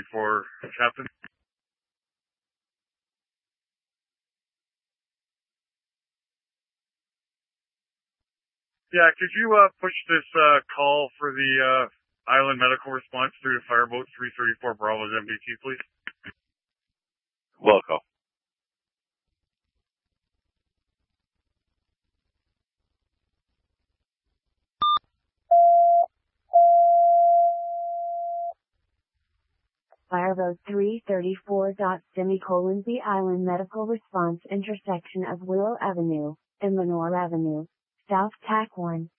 334, Captain. Yeah, could you push this call for the island medical response through to Fireboat 334 Bravo's MDT, please? Welcome. Fireboat 334. The Island Medical Response intersection of Willow Avenue and Lenore Avenue, South TAC 1.